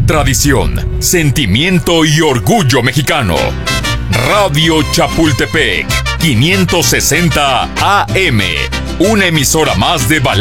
tradición, sentimiento y orgullo mexicano. Radio Chapultepec, 560 AM, una emisora más de